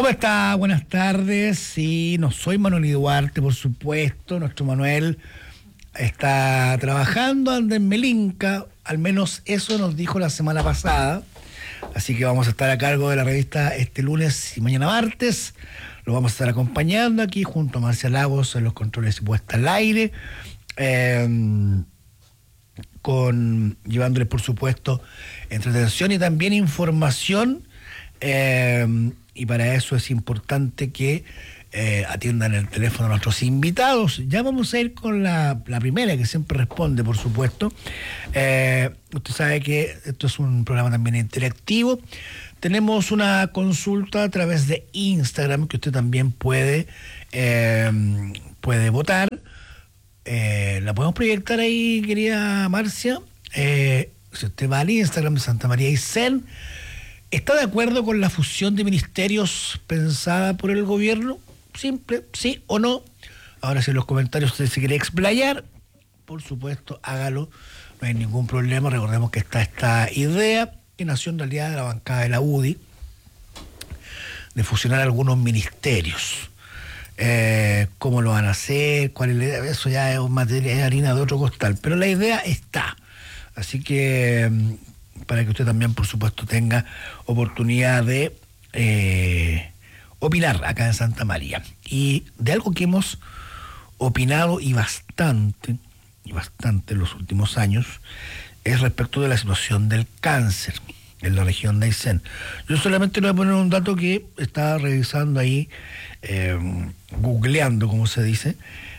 ¿Cómo está? Buenas tardes. Sí, no soy Manuel Duarte, por supuesto. Nuestro Manuel está trabajando, anda en Melinca. Al menos eso nos dijo la semana pasada. Así que vamos a estar a cargo de la revista este lunes y mañana martes. Lo vamos a estar acompañando aquí junto a Marcia Lagos en los controles y puesta al aire. Llevándoles, por supuesto, entretención y también información. Y para eso es importante que atiendan el teléfono a nuestros invitados. Ya vamos a ir con la primera, que siempre responde, por supuesto. Usted sabe que esto es un programa también interactivo. Tenemos una consulta a través de Instagram que usted también puede votar. La podemos proyectar ahí, querida Marcia. Si usted va al Instagram de Santa María Aysén, ¿está de acuerdo con la fusión de ministerios pensada por el gobierno? Simple, sí o no. Ahora, si en los comentarios usted se quiere explayar, por supuesto, hágalo. No hay ningún problema. Recordemos que está esta idea que nació en realidad de la bancada de la UDI de fusionar algunos ministerios. ¿Cómo lo van a hacer? ¿Cuál es la idea? Eso ya es materia, es harina de otro costal. Pero la idea está. Así que para que usted también, por supuesto, tenga oportunidad de opinar acá en Santa María. Y de algo que hemos opinado y bastante en los últimos años, es respecto de la situación del cáncer en la región de Aysén. Yo solamente le voy a poner un dato que estaba revisando ahí, googleando, como se dice.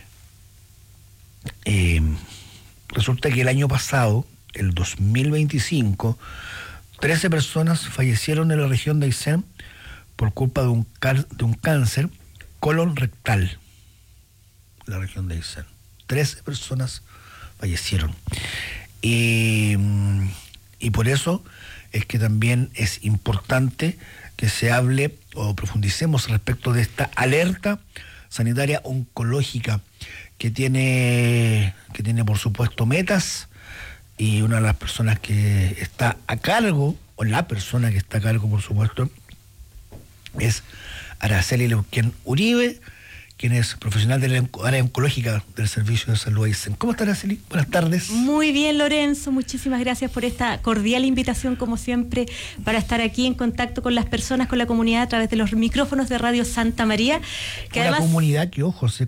Resulta que el año pasado, el 2025, 13 personas fallecieron en la región de Aysén por culpa de un cáncer colon rectal. La región de Aysén. 13 personas fallecieron. Y por eso es que también es importante que se hable o profundicemos respecto de esta alerta sanitaria oncológica que tiene por supuesto metas. Y una de las personas que está a cargo, o la persona que está a cargo, por supuesto, es Araceli Leuquén Uribe, quien es profesional de la área oncológica del Servicio de Salud Aysén. ¿Cómo está, Araceli? Buenas tardes. Muy bien, Lorenzo. Muchísimas gracias por esta cordial invitación, como siempre, para estar aquí en contacto con las personas, con la comunidad, a través de los micrófonos de Radio Santa María. Que una además, comunidad que, ojo, se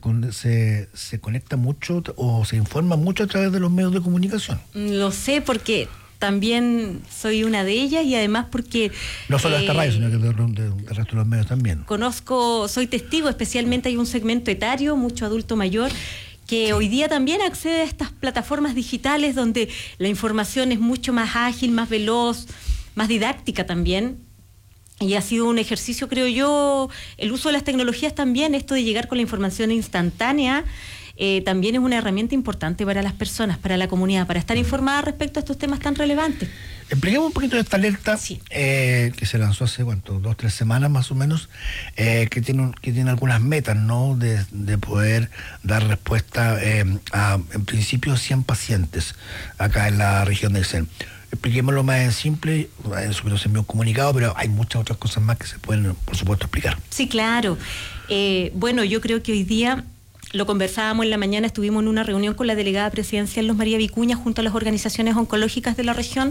conecta mucho o se informa mucho a través de los medios de comunicación. Lo sé porque también soy una de ellas y además porque no solo de esta radio, sino que del resto de los medios también. Soy testigo, especialmente hay un segmento etario, mucho adulto mayor, que hoy día también accede a estas plataformas digitales donde la información es mucho más ágil, más veloz, más didáctica también. Y ha sido un ejercicio, creo yo, el uso de las tecnologías también, esto de llegar con la información instantánea, también es una herramienta importante para las personas, para la comunidad, para estar informada respecto a estos temas tan relevantes. Expliquemos un poquito de esta alerta, sí. Que se lanzó hace, 2-3 semanas más o menos, que tiene algunas metas, ¿no? De poder dar respuesta a, en principio, 100 pacientes acá en la región de Aysén. Expliquémoslo más en simple, eso que nos envió un comunicado, pero hay muchas otras cosas más que se pueden, por supuesto, explicar. Sí, claro. Bueno, yo creo que hoy día, lo conversábamos en la mañana, estuvimos en una reunión con la delegada presidencial Luz María Vicuña junto a las organizaciones oncológicas de la región.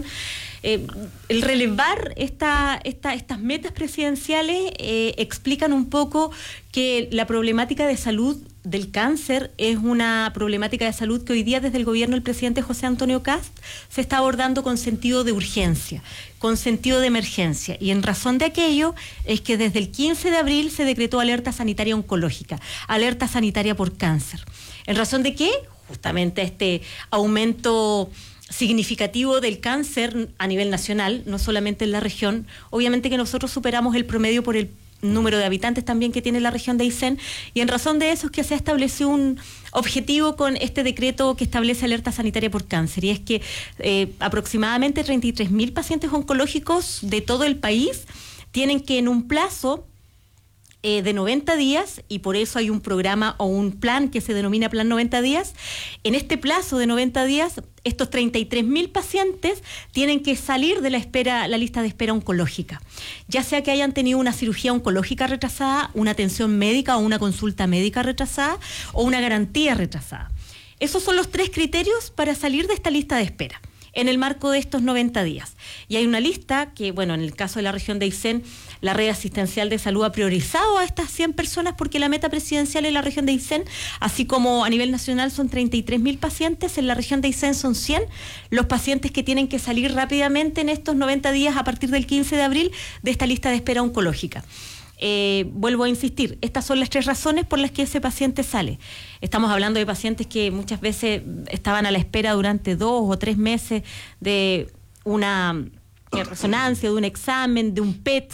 El relevar estas metas presidenciales explican un poco que la problemática de salud del cáncer es una problemática de salud que hoy día desde el gobierno del presidente José Antonio Kast se está abordando con sentido de urgencia, con sentido de emergencia. Y en razón de aquello es que desde el 15 de abril se decretó alerta sanitaria oncológica, alerta sanitaria por cáncer. ¿En razón de qué? Justamente este aumento significativo del cáncer a nivel nacional, no solamente en la región. Obviamente que nosotros superamos el promedio por el número de habitantes también que tiene la región de Aysén, y en razón de eso es que se estableció un objetivo con este decreto que establece alerta sanitaria por cáncer, y es que aproximadamente 33.000 pacientes oncológicos de todo el país tienen que en un plazo de 90 días, y por eso hay un programa o un plan que se denomina Plan 90 días. En este plazo de 90 días, estos 33.000 pacientes tienen que salir de la lista de espera oncológica, ya sea que hayan tenido una cirugía oncológica retrasada, una atención médica o una consulta médica retrasada o una garantía retrasada. Esos son los 3 criterios para salir de esta lista de espera en el marco de estos 90 días. Y hay una lista que, bueno, en el caso de la región de Aysén, la red asistencial de salud ha priorizado a estas 100 personas porque la meta presidencial en la región de Aysén, así como a nivel nacional son 33.000 pacientes, en la región de Aysén son 100 los pacientes que tienen que salir rápidamente en estos 90 días a partir del 15 de abril de esta lista de espera oncológica. Vuelvo a insistir, estas son las 3 razones por las que ese paciente sale. Estamos hablando de pacientes que muchas veces estaban a la espera durante 2 o 3 meses de una resonancia, de un examen, de un PET,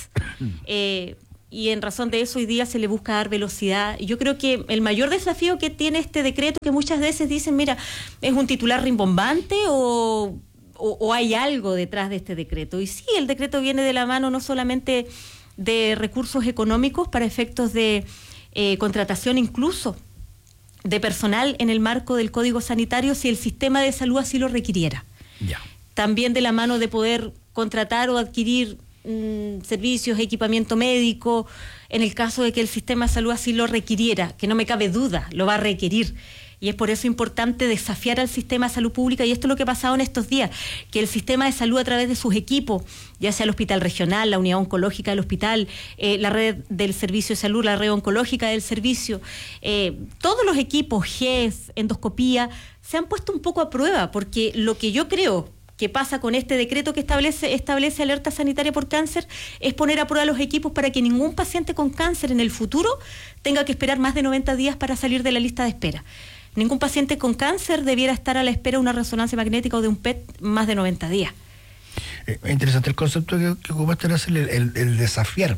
y en razón de eso hoy día se le busca dar velocidad. Y yo creo que el mayor desafío que tiene este decreto, que muchas veces dicen, mira, es un titular rimbombante o hay algo detrás de este decreto. Y sí, el decreto viene de la mano no solamente de recursos económicos para efectos de contratación incluso de personal en el marco del Código Sanitario si el sistema de salud así lo requiriera. Ya. También de la mano de poder contratar o adquirir servicios, equipamiento médico, en el caso de que el sistema de salud así lo requiriera, que no me cabe duda, lo va a requerir. Y es por eso importante desafiar al sistema de salud pública, y esto es lo que ha pasado en estos días, que el sistema de salud a través de sus equipos, ya sea el hospital regional, la unidad oncológica del hospital, la red del servicio de salud, la red oncológica del servicio, todos los equipos, GES, endoscopía, se han puesto un poco a prueba, porque lo que yo creo que pasa con este decreto que establece alerta sanitaria por cáncer es poner a prueba los equipos para que ningún paciente con cáncer en el futuro tenga que esperar más de 90 días para salir de la lista de espera. Ningún paciente con cáncer debiera estar a la espera de una resonancia magnética o de un PET más de 90 días. Interesante el concepto que ocupaste en hacer, el desafiar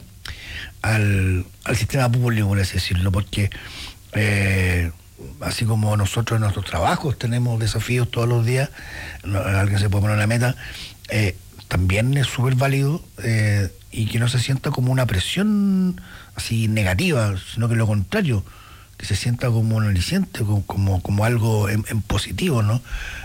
al sistema público, por así decirlo, porque así como nosotros en nuestros trabajos tenemos desafíos todos los días, alguien se puede poner una meta, también es súper válido y que no se sienta como una presión así negativa, sino que lo contrario, que se sienta como un aliciente, como algo en positivo, ¿no?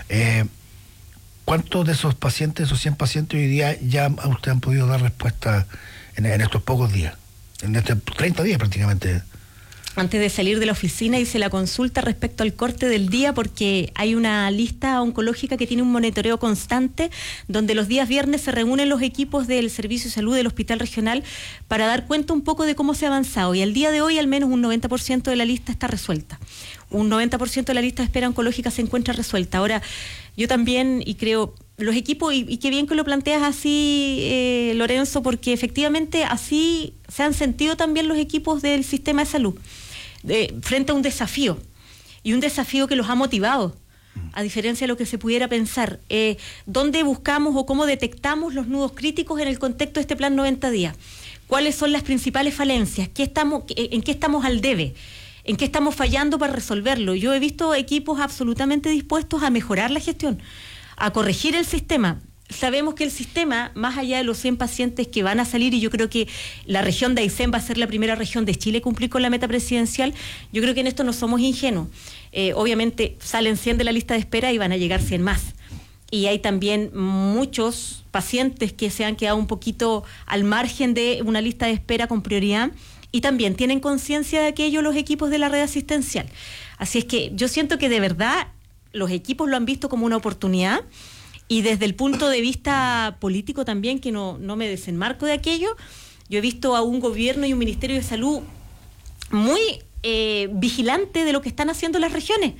¿Cuántos de esos pacientes, esos 100 pacientes hoy día ya a usted han podido dar respuesta en estos pocos días? En estos 30 días prácticamente. Antes de salir de la oficina hice la consulta respecto al corte del día, porque hay una lista oncológica que tiene un monitoreo constante, donde los días viernes se reúnen los equipos del Servicio de Salud del Hospital Regional para dar cuenta un poco de cómo se ha avanzado. Y al día de hoy al menos un 90% de la lista está resuelta. Un 90% de la lista de espera oncológica se encuentra resuelta. Ahora, yo también, y creo, los equipos, y qué bien que lo planteas así, Lorenzo, porque efectivamente así se han sentido también los equipos del sistema de salud, frente a un desafío, y un desafío que los ha motivado, a diferencia de lo que se pudiera pensar. ¿Dónde buscamos o cómo detectamos los nudos críticos en el contexto de este plan 90 días? ¿Cuáles son las principales falencias? ¿En qué estamos al debe? ¿En qué estamos fallando para resolverlo? Yo he visto equipos absolutamente dispuestos a mejorar la gestión, a corregir el sistema. Sabemos que el sistema, más allá de los 100 pacientes que van a salir, y yo creo que la región de Aysén va a ser la primera región de Chile a cumplir con la meta presidencial, yo creo que en esto no somos ingenuos. Obviamente salen 100 de la lista de espera y van a llegar 100 más. Y hay también muchos pacientes que se han quedado un poquito al margen de una lista de espera con prioridad, y también tienen conciencia de aquello los equipos de la red asistencial. Así es que yo siento que de verdad los equipos lo han visto como una oportunidad. Y desde el punto de vista político también, que no me desenmarco de aquello, yo he visto a un gobierno y un Ministerio de Salud muy vigilante de lo que están haciendo las regiones.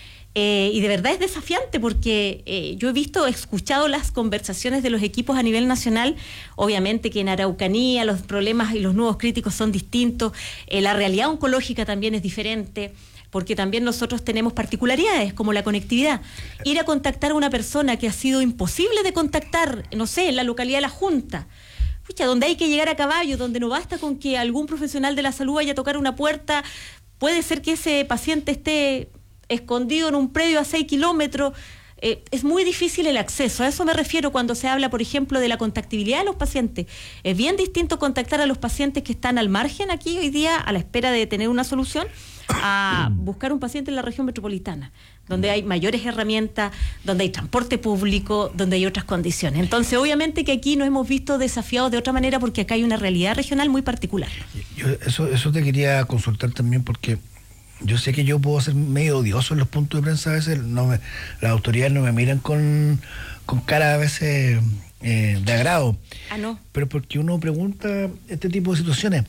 Y de verdad es desafiante, porque yo he escuchado las conversaciones de los equipos a nivel nacional. Obviamente que en Araucanía los problemas y los nudos críticos son distintos, la realidad oncológica también es diferente, porque también nosotros tenemos particularidades, como la conectividad. Ir a contactar a una persona que ha sido imposible de contactar, no sé, en la localidad de La Junta, donde hay que llegar a caballo, donde no basta con que algún profesional de la salud vaya a tocar una puerta, puede ser que ese paciente esté escondido en un predio a 6 kilómetros, es muy difícil el acceso. A eso me refiero cuando se habla, por ejemplo, de la contactibilidad de los pacientes. Es bien distinto contactar a los pacientes que están al margen aquí hoy día, a la espera de tener una solución, a buscar un paciente en la región metropolitana, donde hay mayores herramientas, donde hay transporte público, donde hay otras condiciones. Entonces, obviamente que aquí nos hemos visto desafiados de otra manera porque acá hay una realidad regional muy particular. Eso te quería consultar también, porque yo sé que yo puedo ser medio odioso en los puntos de prensa a veces, las autoridades no me miran con cara a veces de agrado. No. Pero porque uno pregunta este tipo de situaciones.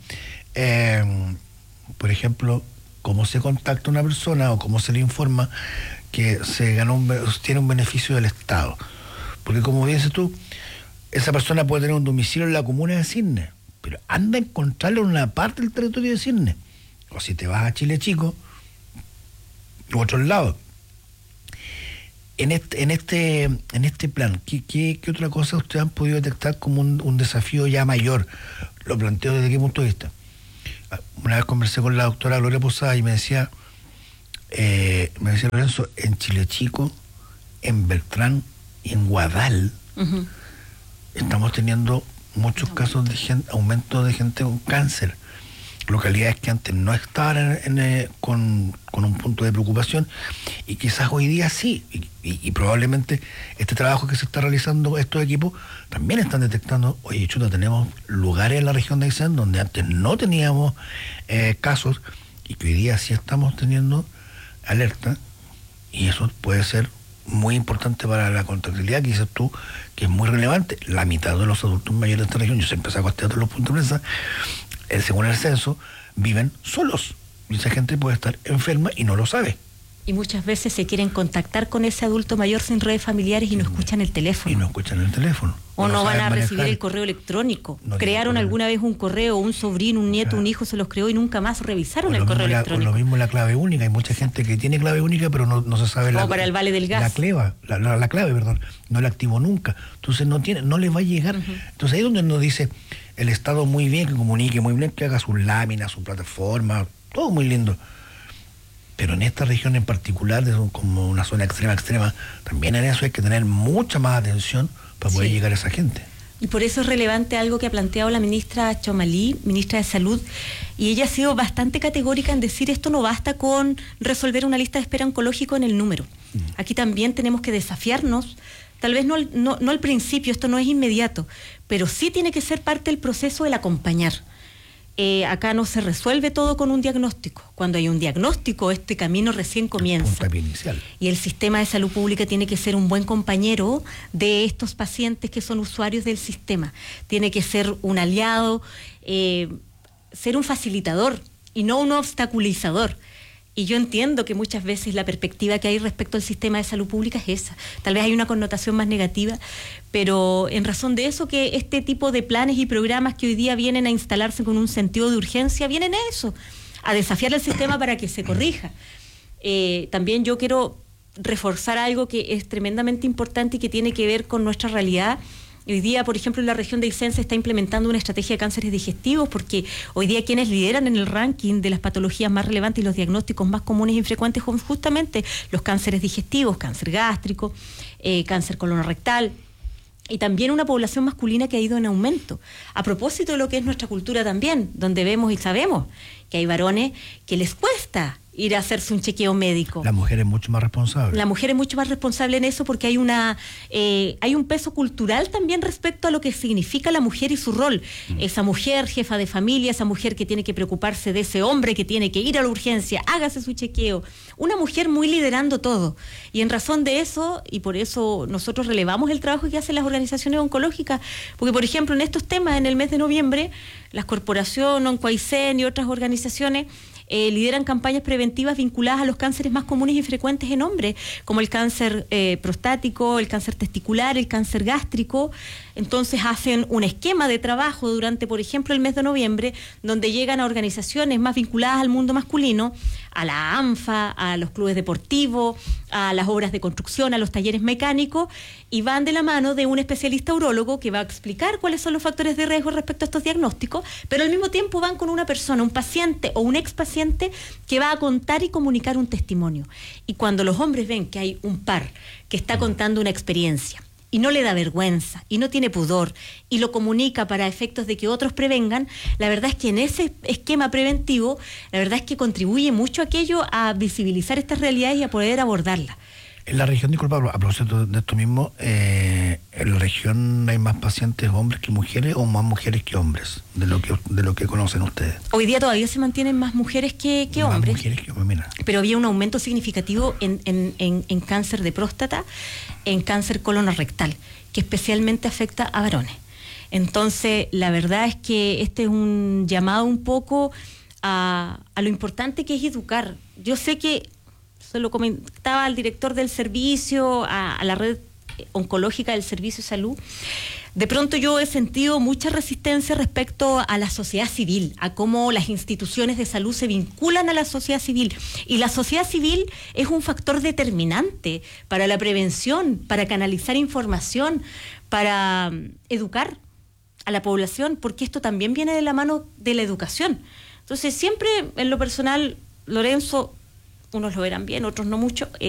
Por ejemplo, ¿cómo se contacta una persona o cómo se le informa que tiene un beneficio del Estado? Porque como dices tú, esa persona puede tener un domicilio en la comuna de Cisne, pero anda a encontrarlo en una parte del territorio de Cisne. O si te vas a Chile Chico, u otros lados. En este plan, ¿qué otra cosa ustedes han podido detectar como un desafío ya mayor? Lo planteo desde qué punto de vista. Una vez conversé con la doctora Gloria Posada y me decía Lorenzo, en Chile Chico, en Beltrán y en Guadal, estamos teniendo muchos casos de aumento de gente con cáncer. Localidades que antes no estaban con un punto de preocupación y quizás hoy día sí, y probablemente este trabajo que se está realizando estos equipos también están detectando, oye, chuta, tenemos lugares en la región de Aysén donde antes no teníamos casos y que hoy día sí estamos teniendo alerta, y eso puede ser muy importante para la contabilidad que dices tú, que es muy relevante. La mitad de los adultos mayores de esta región, yo siempre saco este dato en los puntos de prensa, según el censo, viven solos. Y esa gente puede estar enferma y no lo sabe. Y muchas veces se quieren contactar con ese adulto mayor sin redes familiares y no escuchan el teléfono. O no van a recibir el correo electrónico. Crearon alguna vez un correo, un sobrino, un nieto, un hijo se los creó y nunca más revisaron el correo electrónico. Lo mismo la clave única. Hay mucha gente que tiene clave única, pero no se sabe para el vale del gas. La clave, perdón. No la activó nunca. Entonces no les va a llegar. Entonces ahí es donde nos dice el Estado muy bien, que comunique muy bien, que haga sus láminas, su plataforma, todo muy lindo. Pero en esta región en particular, como una zona extrema, también en eso hay que tener mucha más atención para poder llegar a esa gente. Y por eso es relevante algo que ha planteado la ministra Chomalí, ministra de Salud, y ella ha sido bastante categórica en decir esto no basta con resolver una lista de espera oncológico en el número. Aquí también tenemos que desafiarnos, tal vez no al principio, esto no es inmediato, pero sí tiene que ser parte del proceso el acompañar. Acá no se resuelve todo con un diagnóstico. Cuando hay un diagnóstico, este camino recién comienza. Y el sistema de salud pública tiene que ser un buen compañero de estos pacientes que son usuarios del sistema. Tiene que ser un aliado, ser un facilitador y no un obstaculizador. Y yo entiendo que muchas veces la perspectiva que hay respecto al sistema de salud pública es esa. Tal vez hay una connotación más negativa, pero en razón de eso que este tipo de planes y programas que hoy día vienen a instalarse con un sentido de urgencia, vienen a eso, a desafiar el sistema para que se corrija. También yo quiero reforzar algo que es tremendamente importante y que tiene que ver con nuestra realidad. Hoy día, por ejemplo, en la región de Aysén se está implementando una estrategia de cánceres digestivos porque hoy día quienes lideran en el ranking de las patologías más relevantes y los diagnósticos más comunes y frecuentes son justamente los cánceres digestivos, cáncer gástrico, cáncer colorectal, y también una población masculina que ha ido en aumento. A propósito de lo que es nuestra cultura también, donde vemos y sabemos que hay varones que les cuesta ir a hacerse un chequeo médico. La mujer es mucho más responsable. La mujer es mucho más responsable en eso porque hay un peso cultural también respecto a lo que significa la mujer y su rol. Esa mujer jefa de familia, esa mujer que tiene que preocuparse de ese hombre que tiene que ir a la urgencia, hágase su chequeo. Una mujer muy liderando todo. Y en razón de eso, y por eso nosotros relevamos el trabajo que hacen las organizaciones oncológicas, porque por ejemplo en estos temas, en el mes de noviembre, las corporaciones, Oncoaysén y otras organizaciones lideran campañas preventivas vinculadas a los cánceres más comunes y frecuentes en hombres, como el cáncer prostático, el cáncer testicular, el cáncer gástrico. Entonces hacen un esquema de trabajo durante, por ejemplo, el mes de noviembre, donde llegan a organizaciones más vinculadas al mundo masculino, a la ANFA, a los clubes deportivos, a las obras de construcción, a los talleres mecánicos, y van de la mano de un especialista urólogo que va a explicar cuáles son los factores de riesgo respecto a estos diagnósticos, pero al mismo tiempo van con una persona, un paciente o un expaciente, que va a contar y comunicar un testimonio. Y cuando los hombres ven que hay un par que está contando una experiencia, y no le da vergüenza, y no tiene pudor, y lo comunica para efectos de que otros prevengan, la verdad es que en ese esquema preventivo, la verdad es que contribuye mucho aquello a visibilizar estas realidades y a poder abordarlas. En la región, disculpa, a propósito de esto mismo, ¿en la región hay más pacientes hombres que mujeres o más mujeres que hombres, de lo que conocen ustedes? Hoy día todavía se mantienen más mujeres que hombres. Más mujeres que hombres, mira. Pero había un aumento significativo en cáncer de próstata, en cáncer colorectal, que especialmente afecta a varones. Entonces, la verdad es que este es un llamado un poco a lo importante que es educar. Yo sé que se lo comentaba al director del servicio, a la red oncológica del Servicio de Salud. De pronto yo he sentido mucha resistencia respecto a la sociedad civil, a cómo las instituciones de salud se vinculan a la sociedad civil. Y la sociedad civil es un factor determinante para la prevención, para canalizar información, para educar a la población, porque esto también viene de la mano de la educación. Entonces siempre, en lo personal, Lorenzo, unos lo verán bien, otros no mucho,